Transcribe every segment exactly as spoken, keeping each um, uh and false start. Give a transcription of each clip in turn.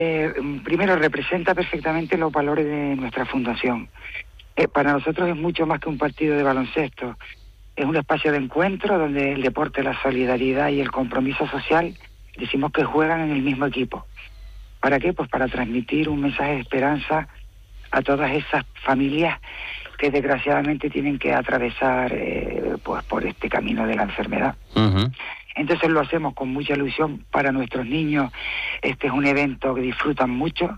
Eh, primero, representa perfectamente los valores de nuestra fundación. Eh, para nosotros es mucho más que un partido de baloncesto. Es un espacio de encuentro donde el deporte, la solidaridad y el compromiso social, decimos que juegan en el mismo equipo. ¿Para qué? Pues para transmitir un mensaje de esperanza a todas esas familias que desgraciadamente tienen que atravesar eh, pues por este camino de la enfermedad. Uh-huh. Entonces lo hacemos con mucha ilusión para nuestros niños. Este es un evento que disfrutan mucho.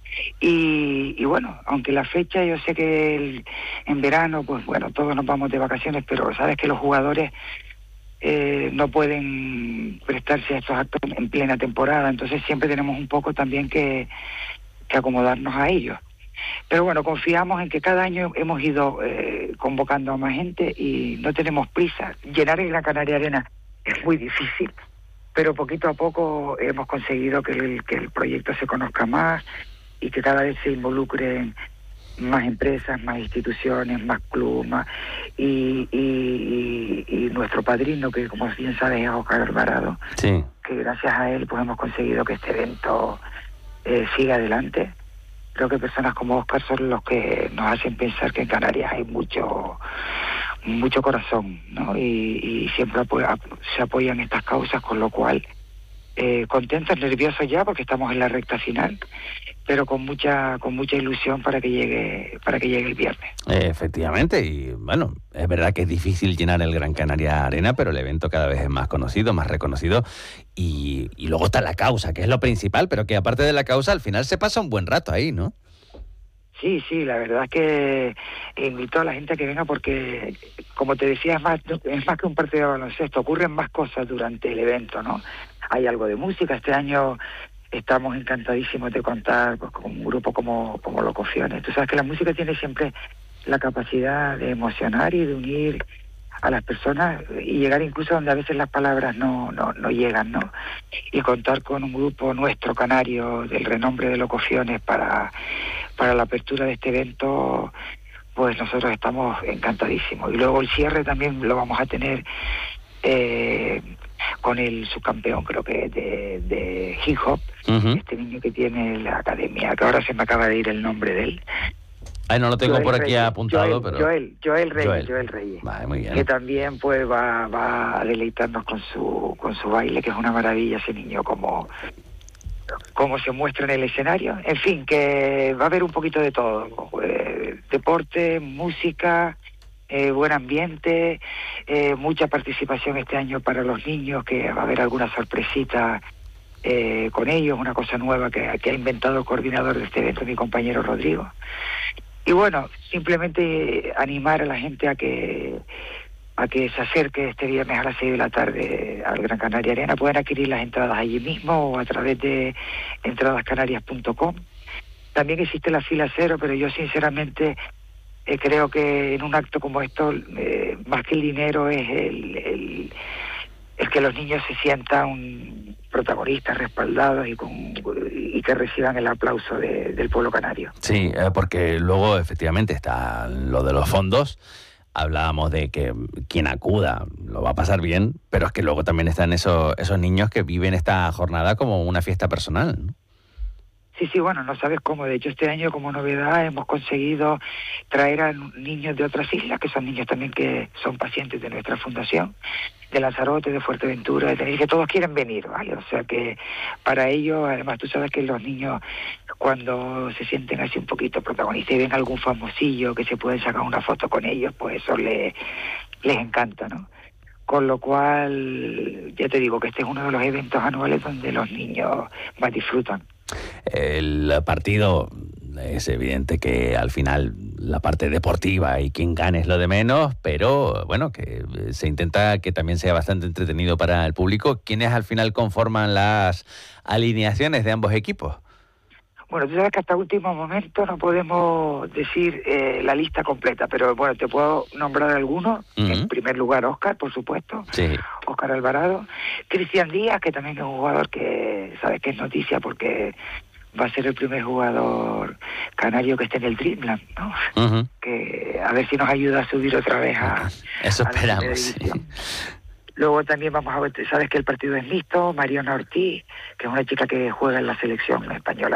Y, y bueno, aunque la fecha, yo sé que el, en verano, pues bueno, todos nos vamos de vacaciones, pero sabes que los jugadores eh, no pueden prestarse a estos actos en plena temporada, entonces siempre tenemos un poco también que, que acomodarnos a ellos. Pero bueno, confiamos en que cada año hemos ido eh, convocando a más gente y no tenemos prisa. Llenar el Gran Canaria Arena es muy difícil, pero poquito a poco hemos conseguido que el, que el proyecto se conozca más y que cada vez se involucren más empresas, más instituciones, más clubes, más, y, y, y, y nuestro padrino, que como bien sabes es Óscar Alvarado, sí. que gracias a él pues hemos conseguido que este evento eh, siga adelante. Creo que personas como Óscar son los que nos hacen pensar que en Canarias hay mucho mucho corazón, ¿no? Y, y siempre apoya, se apoyan estas causas, con lo cual eh, contentos, nerviosos ya porque estamos en la recta final, pero con mucha con mucha ilusión para que llegue para que llegue el viernes. Eh, efectivamente, y bueno, es verdad que es difícil llenar el Gran Canaria Arena, pero el evento cada vez es más conocido, más reconocido, y, y luego está la causa, que es lo principal, pero que aparte de la causa, al final se pasa un buen rato ahí, ¿no? Sí, sí, la verdad es que invito a la gente a que venga porque, como te decía, es más, es más que un partido de baloncesto, ocurren más cosas durante el evento, ¿no? Hay algo de música, este año estamos encantadísimos de contar pues, con un grupo como, como Locociones. Tú sabes que la música tiene siempre la capacidad de emocionar y de unir a las personas y llegar incluso donde a veces las palabras no, no, no llegan, ¿no? Y contar con un grupo nuestro canario del renombre de Locociones para, para la apertura de este evento, pues nosotros estamos encantadísimos. Y luego el cierre también lo vamos a tener eh, con el subcampeón, creo que de, de hip hop, uh-huh. Este niño que tiene la academia, que ahora se me acaba de ir el nombre de él. Ay, no lo tengo Joel por aquí Reyes, apuntado, Joel, pero... Joel, Joel Reyes, Joel. Joel Reyes. Vale, muy bien. Que también pues va, va a deleitarnos con su con su baile, que es una maravilla ese niño, como, como se muestra en el escenario. En fin, que va a haber un poquito de todo. Eh, deporte, música, eh, buen ambiente, eh, mucha participación este año para los niños, que va a haber alguna sorpresita eh, con ellos, una cosa nueva que, que ha inventado el coordinador de este evento, mi compañero Rodrigo. Y bueno, simplemente animar a la gente a que a que se acerque este viernes a las seis de la tarde al Gran Canaria Arena. Pueden adquirir las entradas allí mismo o a través de entradas canarias punto com. También existe la fila cero, pero yo sinceramente eh, creo que en un acto como esto, eh, más que el dinero es el, el, el que los niños se sientan protagonistas, respaldados y, con, y que reciban el aplauso de, del pueblo canario. Sí, eh, porque luego efectivamente está lo de los fondos. Hablábamos de que quien acuda lo va a pasar bien, pero es que luego también están esos, esos niños que viven esta jornada como una fiesta personal, ¿no? Sí, sí, bueno, no sabes cómo. De hecho, este año como novedad hemos conseguido traer a niños de otras islas, que son niños también que son pacientes de nuestra fundación, de Lanzarote, de Fuerteventura, de Tenerife, que todos quieren venir, ¿vale? O sea que para ellos, además tú sabes que los niños cuando se sienten así un poquito protagonistas y ven algún famosillo que se puede sacar una foto con ellos, pues eso les, les encanta, ¿no? Con lo cual, ya te digo que este es uno de los eventos anuales donde los niños más disfrutan. El partido es evidente que al final la parte deportiva y quien gane es lo de menos, pero bueno, que se intenta que también sea bastante entretenido para el público. ¿Quiénes al final conforman las alineaciones de ambos equipos? Bueno, tú sabes que hasta último momento no podemos decir eh, la lista completa, pero bueno, te puedo nombrar algunos. Uh-huh. En primer lugar, Óscar, por supuesto. Sí. Óscar Alvarado. Cristian Díaz, que también es un jugador que sabes que es noticia porque va a ser el primer jugador canario que esté en el Dreamland, ¿no? Uh-huh. Que a ver si nos ayuda a subir otra vez a... Eso a esperamos, sí. Luego también vamos a ver, sabes que el partido es mixto, Mariona Ortiz, que es una chica que juega en la selección española